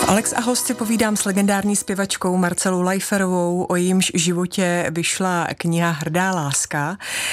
Alex a host si povídám s legendární zpěvačkou Marcelou Lajferovou, o jejímž životě vyšla kniha Hrdá láska.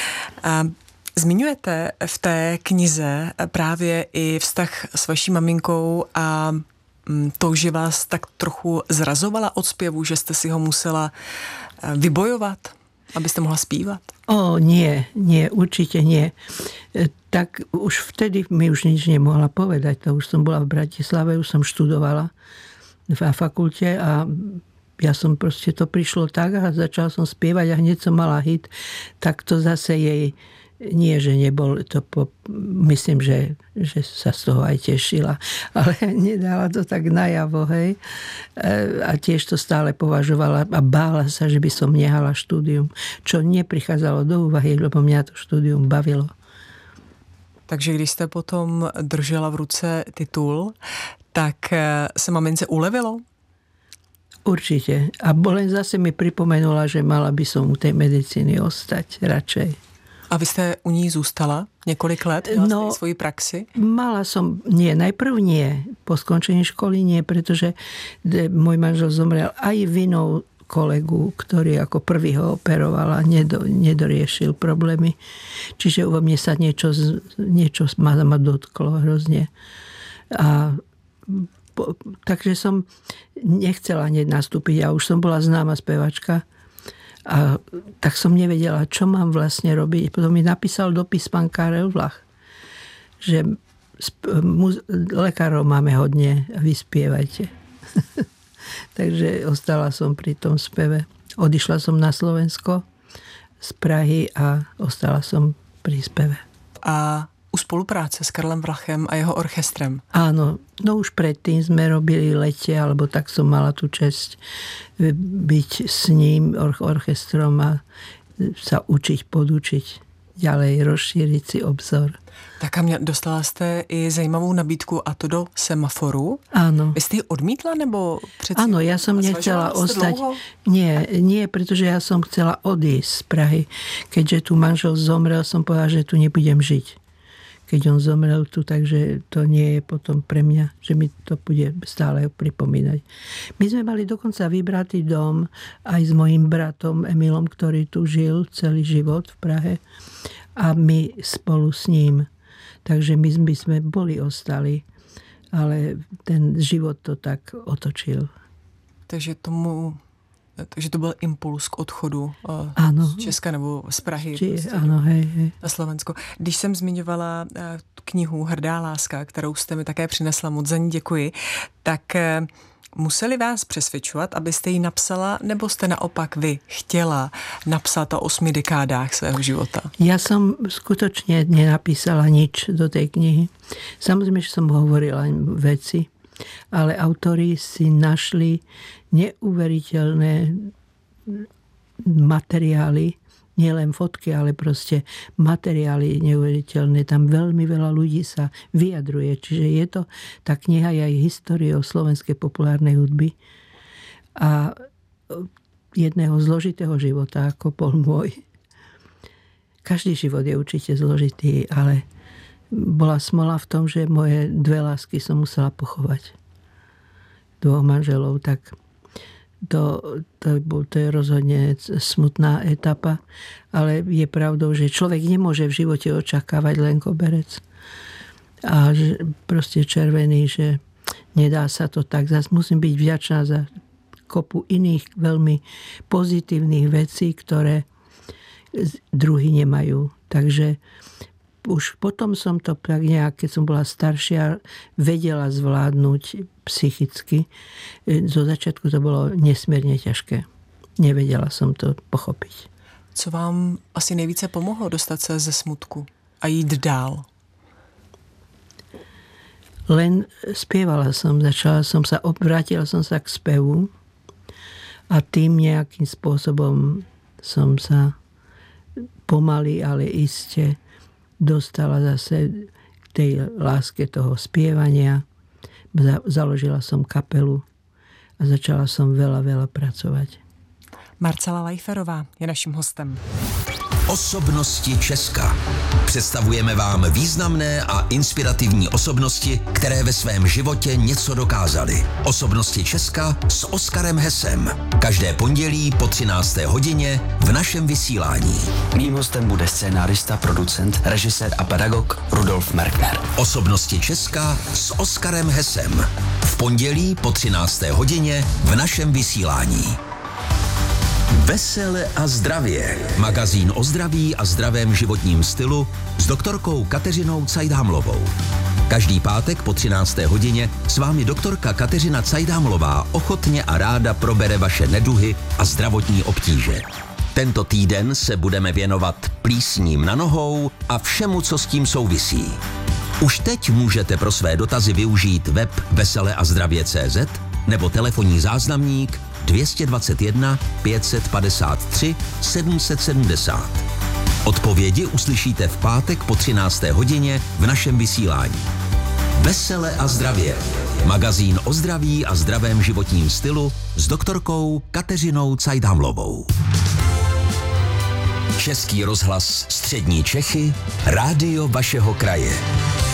Zmiňujete v té knize právě i vztah s vaší maminkou a to, že vás tak trochu zrazovala od zpěvu, že jste si ho musela vybojovat, abyste mohla zpívat? Nie, určite nie. Tak už vtedy mi už nič nemohla povedať. To už som bola v Bratislave, už som študovala na fakulte a ja som proste, to prišlo tak a začala som spievať a hneď som mala hit. Tak to zase jej nie, že nebol to, myslím, že sa z toho aj tešila, ale nedala to tak najavo, hej. A tiež to stále považovala a bála sa, že by som nehala štúdium, čo neprichádzalo do úvahy, lebo mňa to štúdium bavilo. Takže když jste potom držela v ruce titul, tak se mamince ulevilo? Určite. A len zase mi pripomenula, že mala by som u tej medicíny ostať radšej. A vy jste u ní zůstala několik let? Měla jste svoji praxi? Mala som, najprv nie. Po skončení školy nie, pretože môj manžel zomrel aj vinou kolegu, ktorý ako prvý ho operoval a nedoriešil problémy. Čiže vo mne sa niečo ma dotklo hrozne. A takže som nechcela hneď nastúpiť. Ja už som bola známa spevačka. A tak som nevedela, čo mám vlastne robiť. Potom mi napísal dopis pán Karel Vlach, že lekárov máme hodne, vyspievajte. Takže ostala som pri tom speve. Odišla som na Slovensko z Prahy a ostala som pri speve. A u spolupráce s Karlem Vlachem a jeho orchestrem? Áno, no už predtým sme robili Lete, alebo tak som mala tú česť byť s ním, orchestrom a sa učiť, podučiť ďalej, rozšíriť si obzor. Tak a dostala jste i zajímavou nabídku, a to do Semaforu. Áno. Vy ste ji odmítla, nebo přeci? Áno, ja som nechcela ostať. Nie, pretože ja som chcela odísť z Prahy. Keďže tu manžel zomrel, som povedala, že tu nebudem žiť. Keď on zomrel tu, takže to nie je potom pre mňa, že mi to bude stále pripomínať. My sme mali dokonca vybratý dom aj s mojím bratom Emilom, ktorý tu žil celý život v Prahe a my spolu s ním. Takže my sme boli ale ten život to tak otočil. Takže to byl impuls k odchodu z Česka nebo z Prahy ano, hej. na Slovensko. Když jsem zmiňovala knihu Hrdá láska, kterou jste mi také přinesla, moc za ní děkuji, tak museli vás přesvědčovat, abyste ji napsala, nebo jste naopak vy chtěla napsat o 8 dekádách svého života? Ja som skutočne nenapísala nič do tej knihy. Samozrejme, že som hovorila veci, ale autori si našli neuveriteľné materiály, nielen fotky, ale proste materiály neuveriteľné. Tam veľmi veľa ľudí sa vyjadruje. Čiže je to, tá kniha je aj históriou slovenskej populárnej hudby a jedného zložitého života, ako bol môj. Každý život je určite zložitý, ale bola smola v tom, že moje 2 lásky som musela pochovať. 2 manželov, tak to je rozhodne smutná etapa, ale je pravdou, že človek nemôže v živote očakávať len koberec. A že proste červený, že nedá sa to tak. Zas musím byť vďačná za kopu iných veľmi pozitívnych vecí, ktoré druhí nemajú. Takže už potom som to tak nejak, keď som bola staršia, vedela zvládnuť psychicky. Zo začiatku to bolo nesmierne ťažké. Nevedela som to pochopiť. Co vám asi nejvíce pomohlo dostať sa ze smutku a jít dál? Len spievala som, vrátila som sa k spevu a tým nejakým spôsobom som sa pomaly, ale iste dostala zase k tej láske toho spievania. Založila som kapelu a začala som veľa pracovať. Marcela Lajferová je naším hostem. Osobnosti Česka. Představujeme vám významné a inspirativní osobnosti, které ve svém životě něco dokázaly. Osobnosti Česka s Oskarem Hesem. Každé pondělí po 13. hodině v našem vysílání. Mým hostem bude scénárista, producent, režisér a pedagog Rudolf Merkner. Osobnosti Česka s Oskarem Hesem. V pondělí po 13. hodině v našem vysílání. Vesele a zdravě. Magazín o zdraví a zdravém životním stylu s doktorkou Kateřinou Cajdhamlovou. Každý pátek po 13. hodině s vámi doktorka Kateřina Cajdhamlová ochotně a ráda probere vaše neduhy a zdravotní obtíže. Tento týden se budeme věnovat plísním na nohou a všemu, co s tím souvisí. Už teď můžete pro své dotazy využít web veseleazdravě.cz nebo telefonní záznamník 221 553 770. Odpovědi uslyšíte v pátek po 13. hodině v našem vysílání. Vesele a zdravě. Magazín o zdraví a zdravém životním stylu s doktorkou Kateřinou Cajdhamlovou. Český rozhlas Střední Čechy, rádio vašeho kraje.